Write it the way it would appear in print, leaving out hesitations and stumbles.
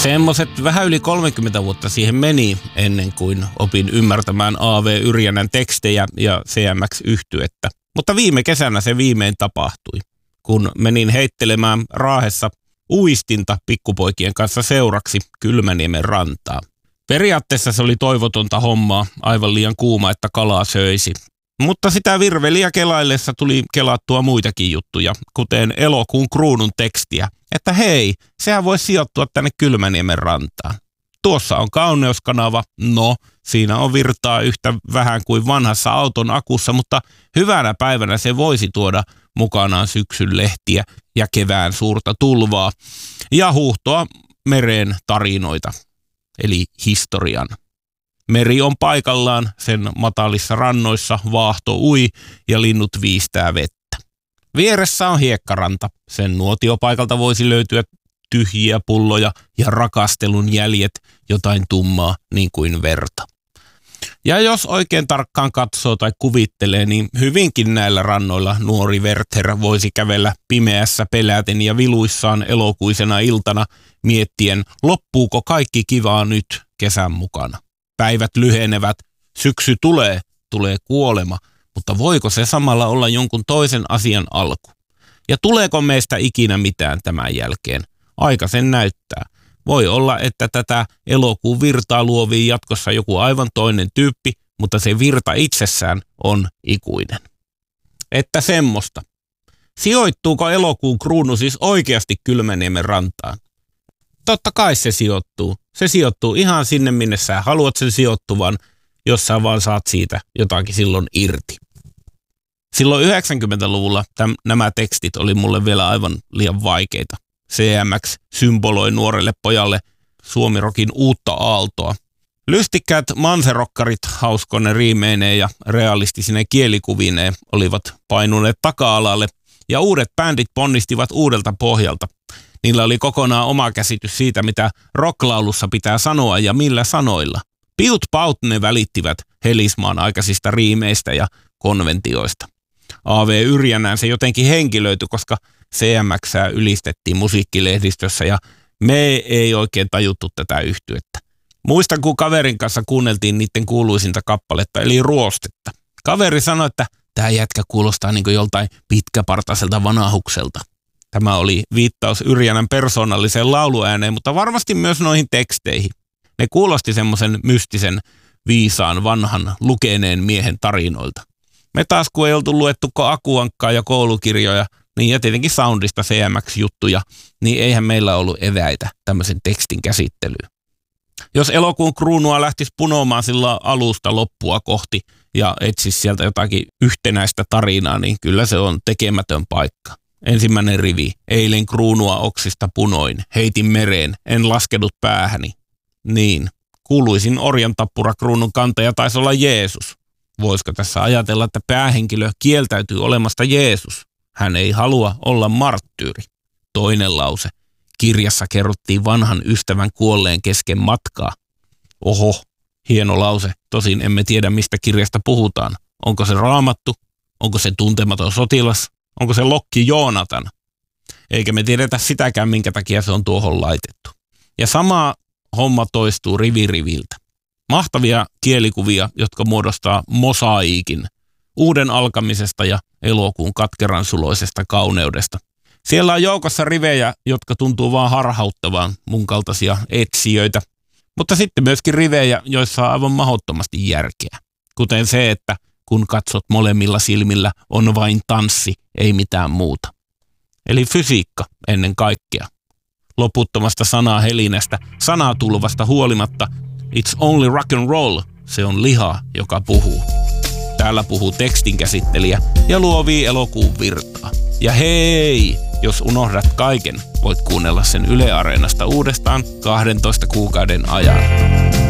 Semmoiset vähän yli 30 vuotta siihen meni ennen kuin opin ymmärtämään A.V. Yrjänän tekstejä ja CMX-yhtyettä. Mutta viime kesänä se viimein tapahtui, kun menin heittelemään Raahessa uistinta pikkupoikien kanssa seuraksi Kylmäniemen rantaa. Periaatteessa se oli toivotonta hommaa, aivan liian kuuma, että kalaa söisi. Mutta sitä virveliä kelaillessa tuli kelattua muitakin juttuja, kuten elokuun kruunun tekstiä, että hei, sehän voi sijoittua tänne Kylmäniemen rantaan. Tuossa on kauneuskanava, no siinä on virtaa yhtä vähän kuin vanhassa auton akussa, mutta hyvänä päivänä se voisi tuoda mukanaan syksyn lehtiä ja kevään suurta tulvaa ja huuhtoa mereen tarinoita, eli historian. Meri on paikallaan, sen matalissa rannoissa vaahto ui ja linnut viistää vettä. Vieressä on hiekkaranta, sen nuotiopaikalta voisi löytyä tyhjiä pulloja ja rakastelun jäljet, jotain tummaa niin kuin verta. Ja jos oikein tarkkaan katsoo tai kuvittelee, niin hyvinkin näillä rannoilla nuori Werther voisi kävellä pimeässä peläten ja viluissaan elokuisena iltana miettien, loppuuko kaikki kivaa nyt kesän mukana. Päivät lyhenevät, syksy tulee kuolema, mutta voiko se samalla olla jonkun toisen asian alku? Ja tuleeko meistä ikinä mitään tämän jälkeen? Aika sen näyttää. Voi olla, että tätä elokuun virtaa luovii jatkossa joku aivan toinen tyyppi, mutta se virta itsessään on ikuinen. Että semmoista. Sijoittuuko elokuun kruunu siis oikeasti Kylmäniemen rantaan? Totta kai se sijoittuu. Se sijoittuu ihan sinne, minne sä haluat sen sijoittuvan, jos sä vaan saat siitä jotakin silloin irti. Silloin 90-luvulla nämä tekstit oli mulle vielä aivan liian vaikeita. CMX symboloi nuorelle pojalle suomirokin uutta aaltoa. Lystikkäät manserokkarit hauskone riimeineen ja realistisine kielikuvineen olivat painuneet taka-alalle ja uudet bändit ponnistivat uudelta pohjalta. Niillä oli kokonaan oma käsitys siitä, mitä rocklaulussa pitää sanoa ja millä sanoilla. Piut paut ne välittivät Helismaan aikaisista riimeistä ja konventioista. A.V. Yrjänään se jotenkin henkilöityi, koska CMX:ää ylistettiin musiikkilehdistössä ja me ei oikein tajuttu tätä yhtyettä. Muistan, kun kaverin kanssa kuunneltiin niiden kuuluisinta kappaletta, eli Ruostetta. Kaveri sanoi, että tämä jätkä kuulostaa niin kuin joltain pitkäpartaiselta vanahukselta. Tämä oli viittaus Yrjänän persoonalliseen lauluääneen, mutta varmasti myös noihin teksteihin. Ne kuulosti semmoisen mystisen, viisaan, vanhan, lukeneen miehen tarinoilta. Me taas, kun ei oltu luettuko Akuankkaa ja koulukirjoja, niin ja tietenkin Soundista CMX-juttuja, niin eihän meillä ollut eväitä tämmöisen tekstin käsittelyyn. Jos elokuun kruunua lähtisi punomaan sillä alusta loppua kohti ja etsisi sieltä jotakin yhtenäistä tarinaa, niin kyllä se on tekemätön paikka. Ensimmäinen rivi. Eilen kruunua oksista punoin. Heitin mereen. En laskenut päähäni. Niin. Kuuluisin orjantappura kruunun kantaja taisi olla Jeesus. Voisiko tässä ajatella, että päähenkilö kieltäytyy olemasta Jeesus? Hän ei halua olla marttyyri. Toinen lause. Kirjassa kerrottiin vanhan ystävän kuolleen kesken matkaa. Oho, hieno lause. Tosin emme tiedä, mistä kirjasta puhutaan. Onko se Raamattu? Onko se Tuntematon sotilas? Onko se Lokki Joonatan? Eikä me tiedetä sitäkään, minkä takia se on tuohon laitettu. Ja sama homma toistuu riviriviltä. Mahtavia kielikuvia, jotka muodostaa mosaiikin uuden alkamisesta ja elokuun katkeran suloisesta kauneudesta. Siellä on joukossa rivejä, jotka tuntuu vaan harhauttavan mun kaltaisia etsijöitä, mutta sitten myöskin rivejä, joissa on aivan mahdottomasti järkeä. Kuten se, että kun katsot molemmilla silmillä, on vain tanssi, ei mitään muuta. Eli fysiikka ennen kaikkea. Loputtomasta sanahelinästä, sanatulvasta huolimatta, it's only rock and roll, se on liha, joka puhuu. Täällä puhuu tekstinkäsittelijä ja luovii elokuun virtaa. Ja hei, jos unohdat kaiken, voit kuunnella sen Yle Areenasta uudestaan 12 kuukauden ajan.